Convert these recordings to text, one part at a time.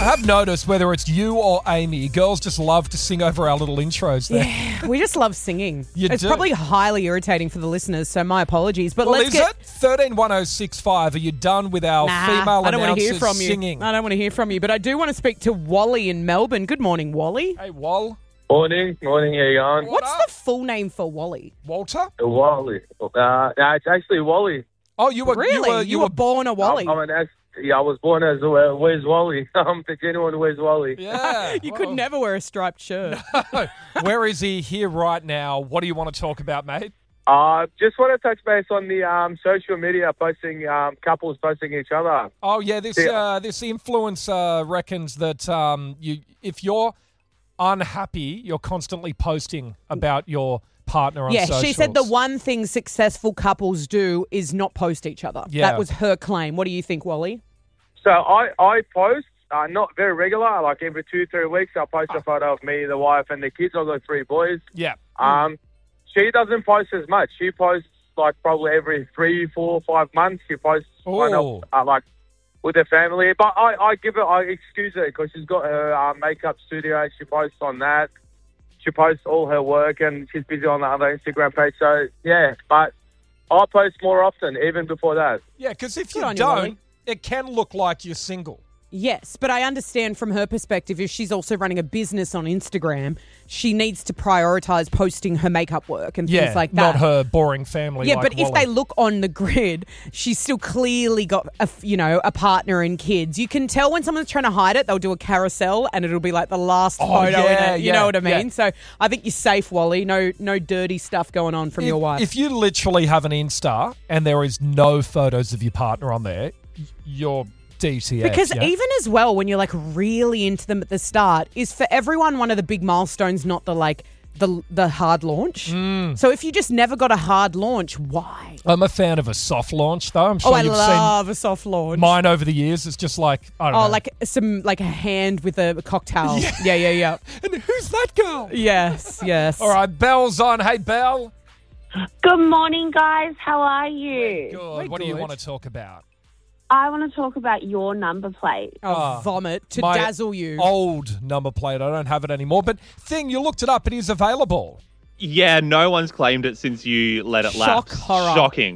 I have noticed whether it's you or Amy, girls just love to sing over our little intros there. Yeah, we just love singing. It's do. probably highly irritating for the listeners, so my apologies. But Well, let's is get... it? 131065. Are you done with our female I don't want to hear announcers from you. singing? I don't want to hear from you, but I do want to speak to Wally in Melbourne. Good morning, Wally. Hey, Wall. Morning, how you going? What What's up? the full name for Wally? Walter? Wally. No, it's actually Wally. Oh, you were Really? You were born a Wally? I was born as Where's Wally? I'm the genuine Where's Wally. Yeah. You could never wear a striped shirt. Where is he here right now? What do you want to talk about, mate? Just want to touch base on the social media posting, couples posting each other. Oh, yeah, this influencer reckons that if you're unhappy, you're constantly posting about your partner on socials. She said the one thing successful couples do is not post each other. Yeah. That was her claim. What do you think, Wally? So I post, not very regular, like every 2-3 weeks, I'll post a photo of me, the wife, and the kids. I've got 3 boys. Yeah. She doesn't post as much. She posts like probably every 3, 4, 5 months. She posts kind Oh. of like with her family. But I excuse her because she's got her makeup studio. She posts on that. She posts all her work and she's busy on the other Instagram page. So, yeah, but I post more often, even before that. Yeah, because if Good you on you, Wally. don't, it can look like you're single. Yes, but I understand from her perspective, if she's also running a business on Instagram, she needs to prioritise posting her makeup work and things like that. not her boring family. Yeah, like but if Wally. they look on the grid, she's still clearly got a partner and kids. You can tell when someone's trying to hide it. They'll do a carousel and it'll be like the last photo in yeah, it. You know what I yeah. mean? So I think you're safe, Wally. No dirty stuff going on from your wife. If you literally have an Insta and there is no photos of your partner on there, you're DTF. Because yeah? even as well, when you're like really into them at the start, is for everyone one of the big milestones, not the hard launch. So if you just never got a hard launch, why? I'm a fan of a soft launch, though. I'm sure I you've love a soft launch. seen mine over the years. It's just like, I don't know. like a hand with a cocktail. Yeah. And who's that girl? Yes. All right, Belle's on. Hey, Belle. Good morning, guys. How are you? Good. What do you want to talk about? I want to talk about your number plate. Vomit to My dazzle you. Old number plate. I don't have it anymore. But Thing, you looked it up. It is available. Yeah, no one's claimed it since you let it lapse. horror. Shocking.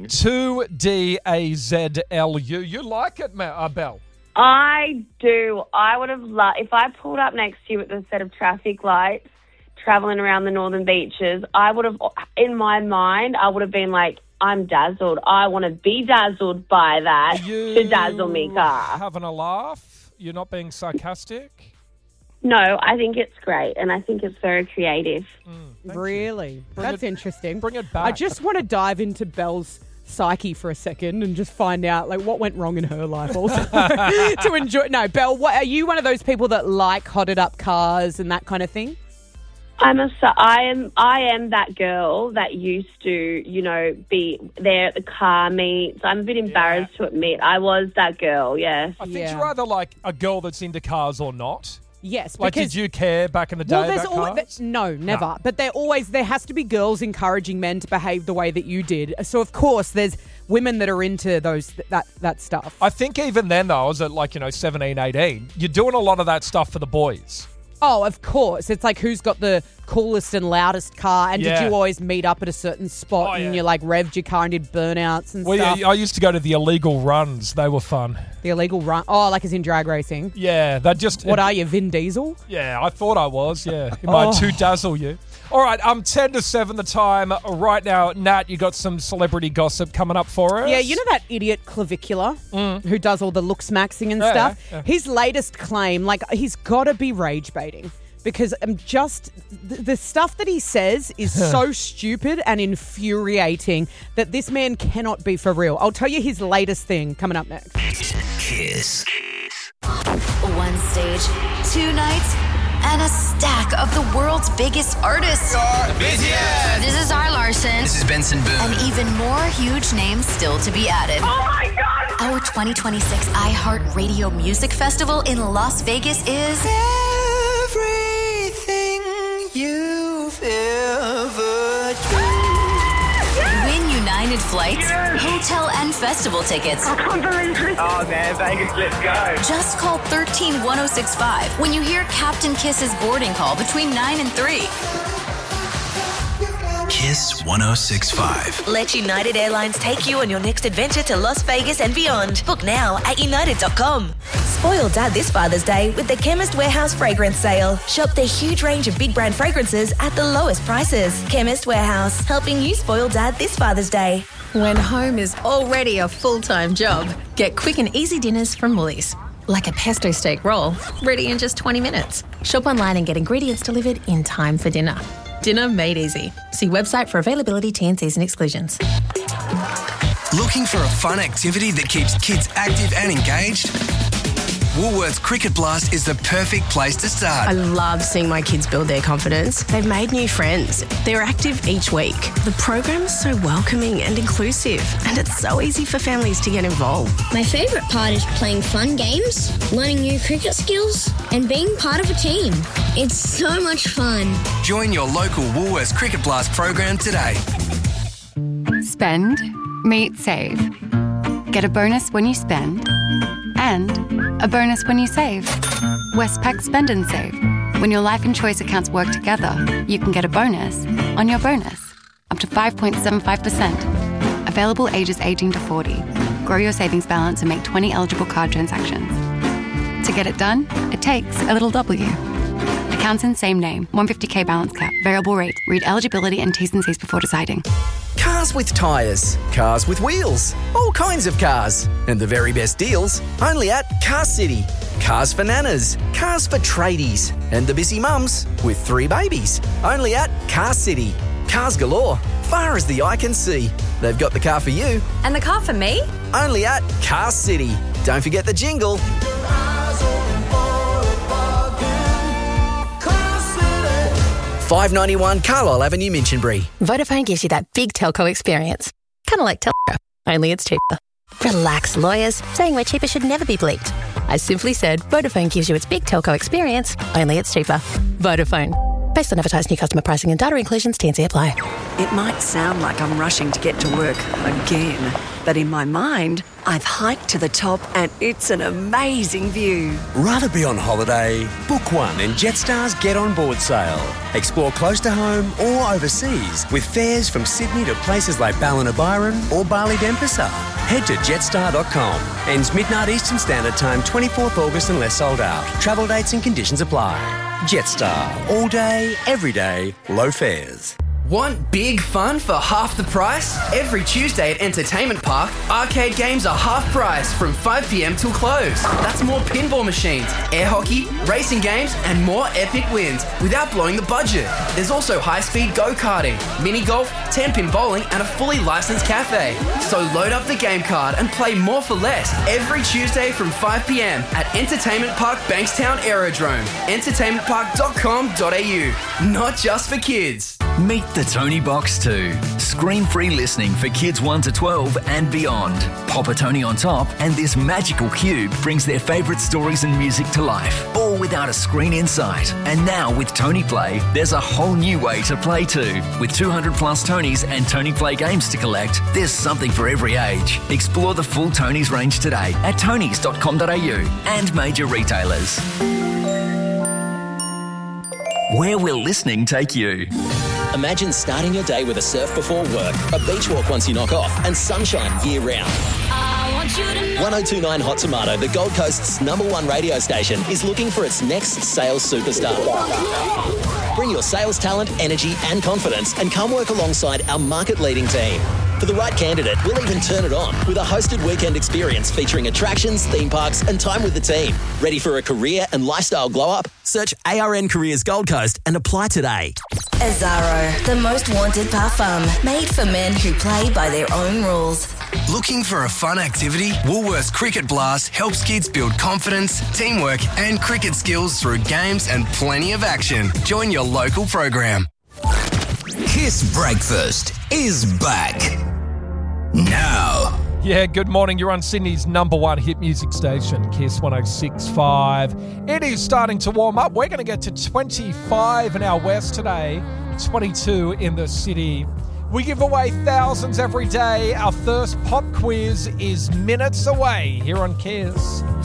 2DAZLU. You like it, Belle? I do. I would have loved, if I pulled up next to you with a set of traffic lights, traveling around the northern beaches, I would have, in my mind, I would have been like, I'm dazzled. I want to be dazzled by that to dazzle me car. Having a laugh? You're not being sarcastic? No, I think it's great, and I think it's very creative. Really? That's interesting. Bring it back. I just want to dive into Belle's psyche for a second and just find out like what went wrong in her life also to enjoy. No, Belle, are you one of those people that like hotted up cars and that kind of thing? I am that girl that used to, be there at the car meets. I'm a bit embarrassed to admit I was that girl, yes. I think you're either like a girl that's into cars or not. Yes, Like, because did you care back in the day about cars? no, never. No. But there has to be girls encouraging men to behave the way that you did. So of course there's women that are into that stuff. I think even then, though, I was at 17, 18. You're doing a lot of that stuff for the boys. Oh, of course. It's like who's got the coolest and loudest car, and Yeah. did you always meet up at a certain spot and you revved your car and did burnouts and stuff? Yeah, I used to go to the illegal runs. They were fun. The illegal run. Oh, like as in drag racing. Yeah, they just... What are you, Vin Diesel? Yeah, I thought I was, yeah. It might to dazzle you. All right, 10 to 7 the time. Right now, Nat, you got some celebrity gossip coming up for us? Yeah, you know that idiot Clavicular who does all the looks maxing and Yeah, stuff? yeah. His latest claim, he's got to be rage baiting because the stuff that he says is so stupid and infuriating that this man cannot be for real. I'll tell you his latest thing coming up next. Kiss. One stage, 2 nights, and a stack of the world's biggest artists. BTS. This is R. Larson. This is Benson Boone. And even more huge names still to be added. Oh, my God! Our 2026 iHeartRadio Music Festival in Las Vegas is Everything you've ever dreamed. Win discounted flights, hotel and festival tickets. I can't believe it. Oh, man, Vegas, let's go. Just call 131065 when you hear Captain Kiss's boarding call between 9 and 3. Kiss 106.5. Let United Airlines take you on your next adventure to Las Vegas and beyond. Book now at united.com. Spoil Dad this Father's Day with the Chemist Warehouse fragrance sale. Shop their huge range of big brand fragrances at the lowest prices. Chemist Warehouse, helping you spoil Dad this Father's Day. When home is already a full-time job, get quick and easy dinners from Woolies. Like a pesto steak roll, ready in just 20 minutes. Shop online and get ingredients delivered in time for dinner. Dinner made easy. See website for availability, T&Cs and exclusions. Looking for a fun activity that keeps kids active and engaged? Woolworths Cricket Blast is the perfect place to start. I love seeing my kids build their confidence. They've made new friends. They're active each week. The program's so welcoming and inclusive, and it's so easy for families to get involved. My favourite part is playing fun games, learning new cricket skills, and being part of a team. It's so much fun. Join your local Woolworths Cricket Blast program today. Spend, meet, save. Get a bonus when you spend and a bonus when you save. Westpac Spend and Save. When your life and choice accounts work together, you can get a bonus on your bonus, up to 5.75%. Available ages 18 to 40. Grow your savings balance and make 20 eligible card transactions. To get it done, it takes a little W. Accounts in same name, 150k balance cap, variable rate. Read eligibility and T's and C's before deciding. Cars with tyres, cars with wheels, all kinds of cars. And the very best deals, only at Car City. Cars for nanas, cars for tradies, and the busy mums with 3 babies. Only at Car City. Cars galore, far as the eye can see. They've got the car for you. And the car for me? Only at Car City. Don't forget the jingle. $5.91 Carlisle Avenue, Minchinbury. Vodafone gives you that big telco experience. Kind of like Telco, only it's cheaper. Relax, lawyers. Saying we're cheaper should never be bleeped. I simply said Vodafone gives you its big telco experience, only it's cheaper. Vodafone. Based on advertised new customer pricing and data inclusions, T&C apply. It might sound like I'm rushing to get to work again, but in my mind, I've hiked to the top and it's an amazing view. Rather be on holiday? Book one and Jetstar's Get On Board sale. Explore close to home or overseas with fares from Sydney to places like Ballina-Byron or Bali-Denpasar. Head to jetstar.com. Ends midnight Eastern Standard Time, 24th August unless sold out. Travel dates and conditions apply. Jetstar. All day, every day, low fares. Want big fun for half the price? Every Tuesday at Entertainment Park, arcade games are half price from 5 p.m. till close. That's more pinball machines, air hockey, racing games, and more epic wins without blowing the budget. There's also high-speed go-karting, mini golf, 10-pin bowling, and a fully licensed cafe. So load up the game card and play more for less every Tuesday from 5 p.m. at Entertainment Park Bankstown Aerodrome. entertainmentpark.com.au. Not just for kids. Meet the Tony Box 2. Screen-free listening for kids 1 to 12 and beyond. Pop a Tony on top and this magical cube brings their favourite stories and music to life, all without a screen in sight. And now with Tony Play, there's a whole new way to play too. With 200 plus Tonys and Tony Play games to collect, there's something for every age. Explore the full Tonys range today at tonys.com.au and major retailers. Where will listening take you? Imagine starting your day with a surf before work, a beach walk once you knock off, and sunshine year round. 1029 Hot Tomato, the Gold Coast's #1 radio station, is looking for its next sales superstar. Bring your sales talent, energy, and confidence and come work alongside our market-leading team. For the right candidate, we'll even turn it on with a hosted weekend experience featuring attractions, theme parks, and time with the team. Ready for a career and lifestyle glow-up? Search ARN Careers Gold Coast and apply today. Azaro, the most wanted parfum, made for men who play by their own rules. Looking for a fun activity? Woolworths Cricket Blast helps kids build confidence, teamwork, and cricket skills through games and plenty of action. Join your local program. Kiss Breakfast is back now. Yeah, good morning. You're on Sydney's #1 hit music station, Kiss 106.5. It is starting to warm up. We're going to get to 25 in our west today, 22 in the city. We give away thousands every day. Our first pop quiz is minutes away here on Kiss.